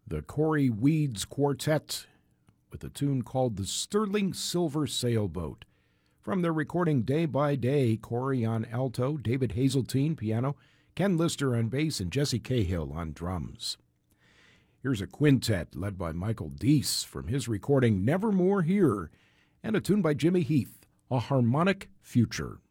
the Corey Weeds Quartet with a tune called The Sterling Silver Sailboat. From their recording Day by Day, Corey on alto, David Hazeltine piano, Ken Lister on bass, and Jesse Cahill on drums. Here's a quintet led by Michael Deese from his recording Nevermore Here, and a tune by Jimmy Heath, A Harmonic Future.